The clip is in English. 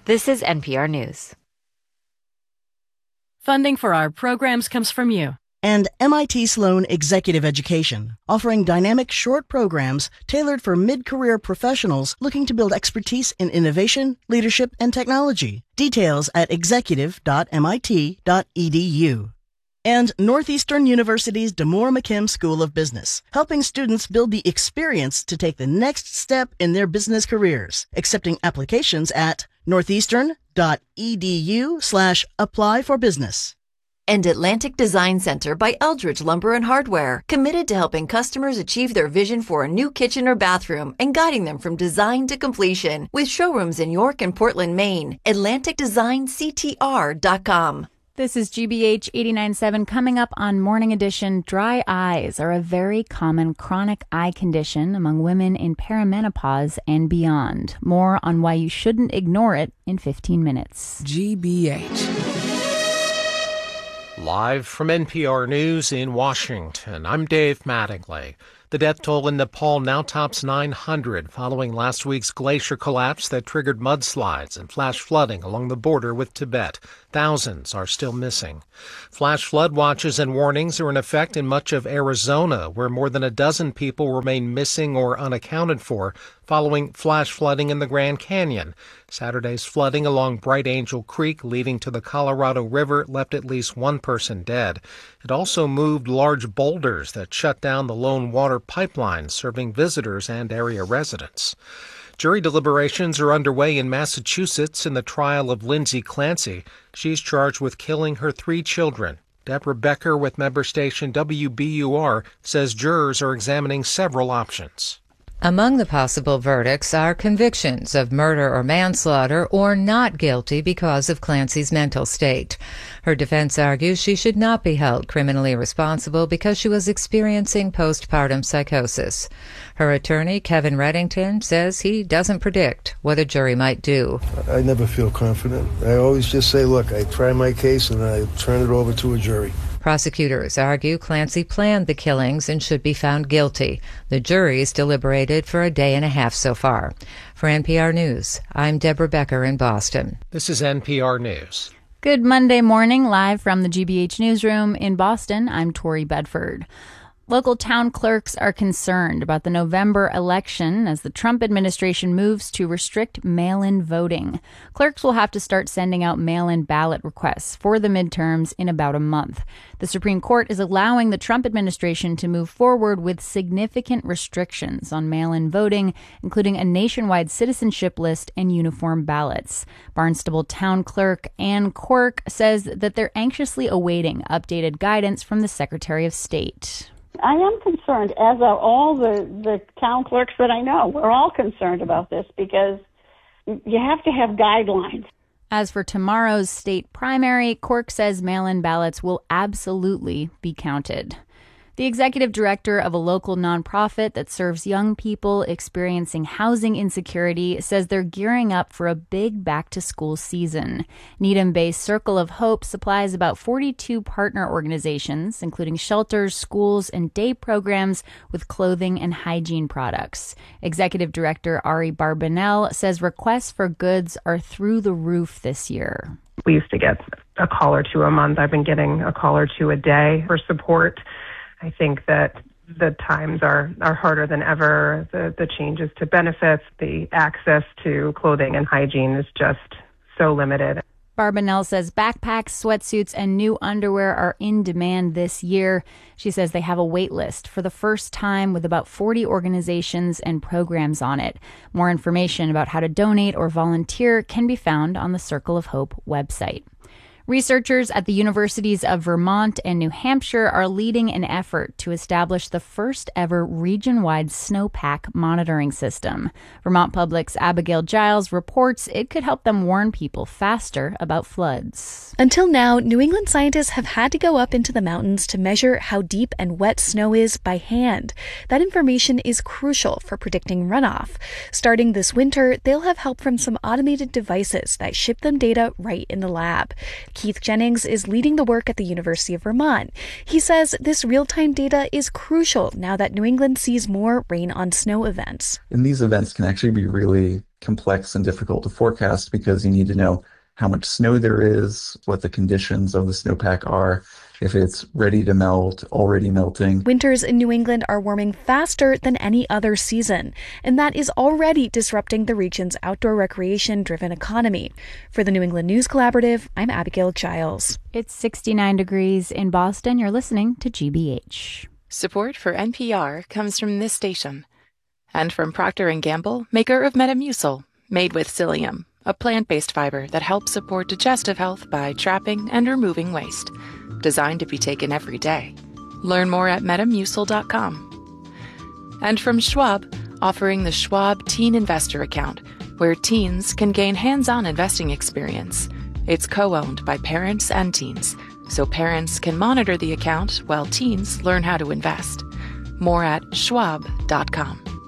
This is NPR News. Funding for our programs comes from you. And MIT Sloan Executive Education, offering dynamic short programs tailored for mid-career professionals looking to build expertise in innovation, leadership, and technology. Details at executive.mit.edu. And Northeastern University's DeMoore McKim School of Business, helping students build the experience to take the next step in their business careers. Accepting applications at northeastern.edu/apply-for-business. And Atlantic Design Center by Eldridge Lumber and Hardware, committed to helping customers achieve their vision for a new kitchen or bathroom and guiding them from design to completion, with showrooms in York and Portland, Maine. AtlanticDesignCTR.com. This is GBH 89.7. Coming up on Morning Edition, dry eyes are a very common chronic eye condition among women in perimenopause and beyond. More on why you shouldn't ignore it in 15 minutes. GBH. Live from NPR News in Washington, I'm Dave Mattingly. The death toll in Nepal now tops 900 following last week's glacier collapse that triggered mudslides and flash flooding along the border with Tibet. Thousands are still missing. Flash flood watches and warnings are in effect in much of Arizona, where more than a dozen people remain missing or unaccounted for following flash flooding in the Grand Canyon. Saturday's flooding along Bright Angel Creek leading to the Colorado River left at least one person dead. It also moved large boulders that shut down the Lone Water pipeline serving visitors and area residents. Jury deliberations are underway in Massachusetts in the trial of Lindsay Clancy. She's charged with killing her 3 children. Deborah Becker with member station WBUR says jurors are examining several options. Among the possible verdicts are convictions of murder or manslaughter or not guilty because of Clancy's mental state. Her defense argues she should not be held criminally responsible because she was experiencing postpartum psychosis. Her attorney, Kevin Reddington, says he doesn't predict what a jury might do. I never feel confident. I always just say, look, I try my case and I turn it over to a jury. Prosecutors argue Clancy planned the killings and should be found guilty. The jury's deliberated for a day and a half so far. For NPR News, I'm Deborah Becker in Boston. This is NPR News. Good Monday morning, live from the GBH Newsroom in Boston. I'm Tori Bedford. Local town clerks are concerned about the November election as the Trump administration moves to restrict mail-in voting. Clerks will have to start sending out mail-in ballot requests for the midterms in about a month. The Supreme Court is allowing the Trump administration to move forward with significant restrictions on mail-in voting, including a nationwide citizenship list and uniform ballots. Barnstable Town Clerk Ann Quirk says that they're anxiously awaiting updated guidance from the Secretary of State. I am concerned, as are all the town clerks that I know. We're all concerned about this because you have to have guidelines. As for tomorrow's state primary, Quirk says mail-in ballots will absolutely be counted. The executive director of a local nonprofit that serves young people experiencing housing insecurity says they're gearing up for a big back-to-school season. Needham-based Circle of Hope supplies about 42 partner organizations, including shelters, schools, and day programs with clothing and hygiene products. Executive director Ari Barbanel says requests for goods are through the roof this year. We used to get a call or two a month. I've been getting a call or two a day for support. I think that the times are harder than ever. The changes to benefits, the access to clothing and hygiene is just so limited. Barbanel says backpacks, sweatsuits, and new underwear are in demand this year. She says they have a wait list for the first time with about 40 organizations and programs on it. More information about how to donate or volunteer can be found on the Circle of Hope website. Researchers at the universities of Vermont and New Hampshire are leading an effort to establish the first ever region-wide snowpack monitoring system. Vermont Public's Abigail Giles reports it could help them warn people faster about floods. Until now, New England scientists have had to go up into the mountains to measure how deep and wet snow is by hand. That information is crucial for predicting runoff. Starting this winter, they'll have help from some automated devices that ship them data right in the lab. Keith Jennings is leading the work at the University of Vermont. He says this real-time data is crucial now that New England sees more rain on snow events. And these events can actually be really complex and difficult to forecast because you need to know how much snow there is, what the conditions of the snowpack are, if it's ready to melt, already melting. Winters in New England are warming faster than any other season, and that is already disrupting the region's outdoor recreation-driven economy. For the New England News Collaborative, I'm Abigail Giles. It's 69 degrees in Boston. You're listening to GBH. Support for NPR comes from this station and from Procter & Gamble, maker of Metamucil, made with psyllium, a plant-based fiber that helps support digestive health by trapping and removing waste. Designed to be taken every day. Learn more at metamucil.com. And from Schwab, offering the Schwab Teen Investor Account, where teens can gain hands-on investing experience. It's co-owned by parents and teens, so parents can monitor the account while teens learn how to invest. More at schwab.com.